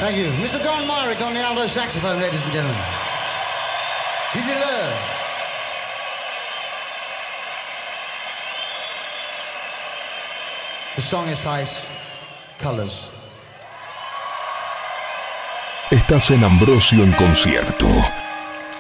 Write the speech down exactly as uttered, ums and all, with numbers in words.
Thank you. mister Don Myrick on the alto saxophone, ladies and gentlemen. Give you love. The song is Ice Colors. Estás en Ambrosio en concierto.